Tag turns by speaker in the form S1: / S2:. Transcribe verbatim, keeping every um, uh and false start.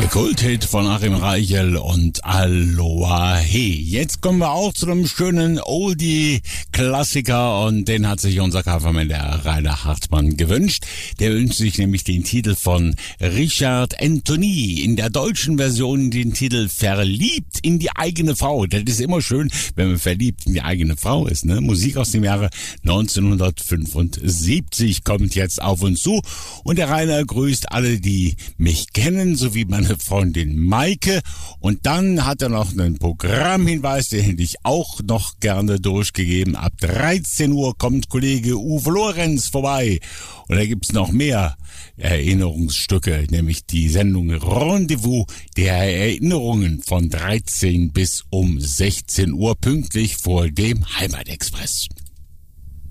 S1: Kulthit von Achim Reichel und Aloha He. Jetzt kommen wir auch zu einem schönen Oldie-Klassiker und den hat sich unser Coverman, der Rainer Hartmann, gewünscht. Der wünscht sich nämlich den Titel von Richard Anthony. In der deutschen Version den Titel Verliebt in die eigene Frau. Das ist immer schön, wenn man verliebt in die eigene Frau ist, ne? Musik aus dem Jahre neunzehnhundertfünfundsiebzig kommt jetzt auf uns zu und der Rainer grüßt alle, die mich kennen, sowie meine Freundin Maike. Und dann hat er noch einen Programmhinweis, den hätte ich auch noch gerne durchgegeben. Ab dreizehn Uhr kommt Kollege Uwe Lorenz vorbei. Und da gibt's noch mehr Erinnerungsstücke, nämlich die Sendung Rendezvous der Erinnerungen von dreizehn bis um sechzehn Uhr pünktlich vor dem Heimatexpress.